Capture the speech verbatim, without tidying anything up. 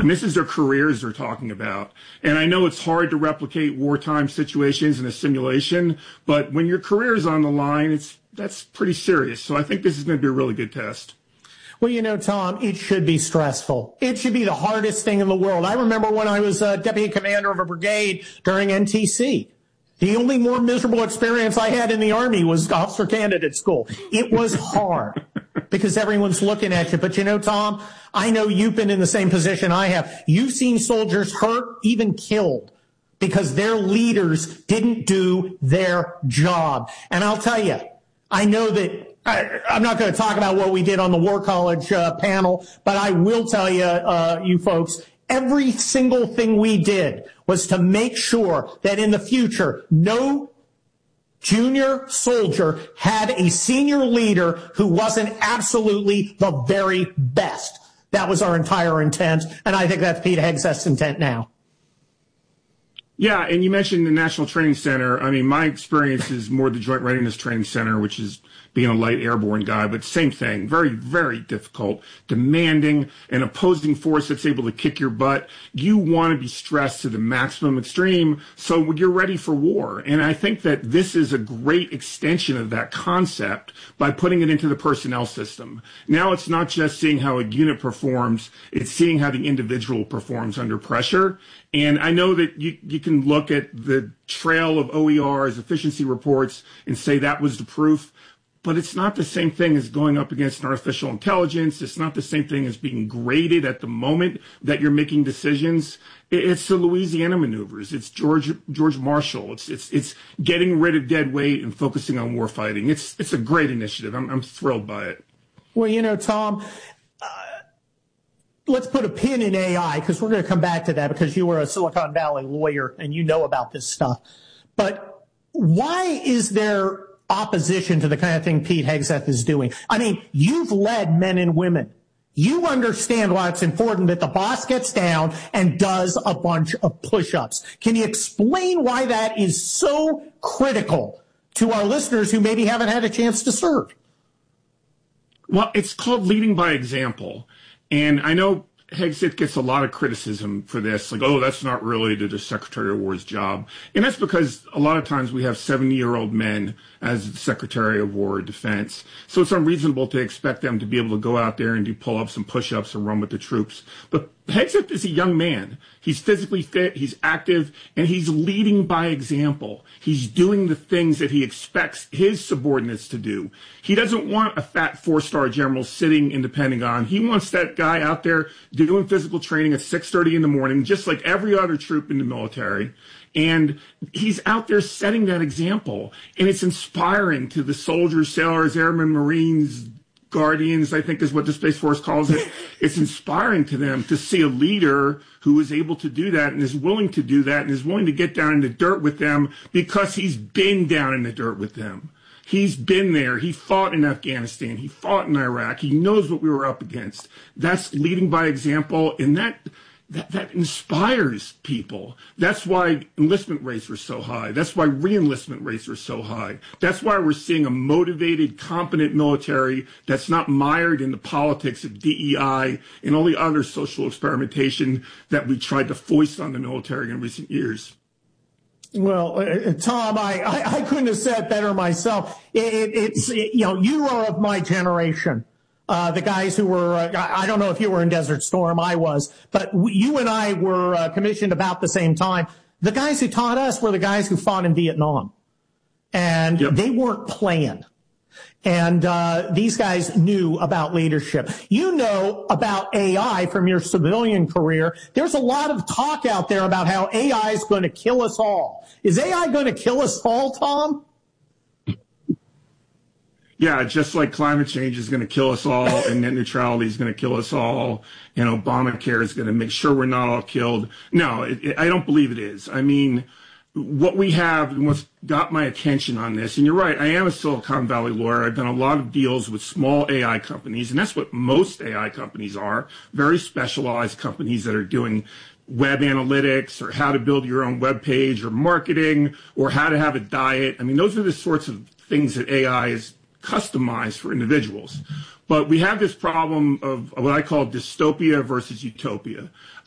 mean, this is their careers they're talking about. And I know it's hard to replicate wartime situations in a simulation, but when your career is on the line, it's that's pretty serious. So I think this is going to be a really good test. Well, you know, Tom, it should be stressful. It should be the hardest thing in the world. I remember when I was uh, deputy commander of a brigade during N T C. The only more miserable experience I had in the Army was officer candidate school. It was hard because everyone's looking at you. But you know, Tom, I know you've been in the same position I have. You've seen soldiers hurt, even killed, because their leaders didn't do their job. And I'll tell you, I know that I, I'm not going to talk about what we did on the War College uh, panel, but I will tell you, uh, you folks, every single thing we did was to make sure that in the future, no junior soldier had a senior leader who wasn't absolutely the very best. That was our entire intent, and I think that's Pete Hegseth's intent now. Yeah, and you mentioned the National Training Center. I mean, my experience is more the Joint Readiness Training Center, which is being a light airborne guy, but same thing. Very, very difficult, demanding, an opposing force that's able to kick your butt. You want to be stressed to the maximum extreme so you're ready for war. And I think that this is a great extension of that concept by putting it into the personnel system. Now it's not just seeing how a unit performs, it's seeing how the individual performs under pressure. And I know that you, you can look at the trail of O E Rs, efficiency reports, and say that was the proof. But it's not the same thing as going up against an artificial intelligence. It's not the same thing as being graded at the moment that you're making decisions. It's the Louisiana maneuvers. It's George George Marshall. It's it's it's getting rid of dead weight and focusing on war fighting. It's it's a great initiative. I'm I'm thrilled by it. Well, you know, Tom, uh, let's put a pin in A I because we're going to come back to that because you were a Silicon Valley lawyer and you know about this stuff. But why is there opposition to the kind of thing Pete Hegseth is doing? I mean, you've led men and women. You understand why it's important that the boss gets down and does a bunch of push-ups. Can you explain why that is so critical to our listeners who maybe haven't had a chance to serve? Well, it's called leading by example. And I know Hegseth gets a lot of criticism for this, like, oh, that's not really the Secretary of War's job. And that's because a lot of times we have seventy-year-old men as the Secretary of War or Defense. So it's unreasonable to expect them to be able to go out there and do pull-ups and push-ups and run with the troops. But Hegseth is a young man. He's physically fit, he's active, and he's leading by example. He's doing the things that he expects his subordinates to do. He doesn't want a fat four-star general sitting in the Pentagon. He wants that guy out there doing physical training at six thirty in the morning, just like every other troop in the military. And he's out there setting that example. And it's inspiring to the soldiers, sailors, airmen, Marines, Guardians, I think is what the Space Force calls it. It's inspiring to them to see a leader who is able to do that and is willing to do that and is willing to get down in the dirt with them because he's been down in the dirt with them. He's been there. He fought in Afghanistan. He fought in Iraq. He knows what we were up against. That's leading by example, and that That, that inspires people. That's why enlistment rates are so high. That's why re-enlistment rates are so high. That's why we're seeing a motivated, competent military that's not mired in the politics of D E I and all the other social experimentation that we tried to foist on the military in recent years. Well, uh, Tom, I, I, I couldn't have said better myself. It, it, it's, it, you know, you are of my generation. Uh, the guys who were, uh, I don't know if you were in Desert Storm, I was, but w- you and I were uh, commissioned about the same time. The guys who taught us were the guys who fought in Vietnam. And yep. They weren't playing. And uh, these guys knew about leadership. You know about A I from your civilian career. There's a lot of talk out there about how A I is going to kill us all. Is A I going to kill us all, Tom? Yeah, just like climate change is going to kill us all and net neutrality is going to kill us all and Obamacare is going to make sure we're not all killed. No, it, it, I don't believe it is. I mean, what we have and what's got my attention on this, and you're right, I am a Silicon Valley lawyer. I've done a lot of deals with small A I companies, and that's what most A I companies are, very specialized companies that are doing web analytics or how to build your own web page or marketing or how to have a diet. I mean, those are the sorts of things that A I is customized for individuals. But we have this problem of what I call dystopia versus utopia.